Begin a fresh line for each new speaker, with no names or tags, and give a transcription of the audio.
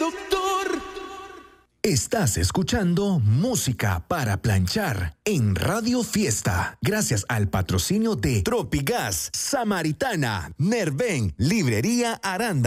seductor.
Estás escuchando Música para Planchar en Radio Fiesta, gracias al patrocinio de Tropigas, Samaritana, Nerven, Librería Aranda.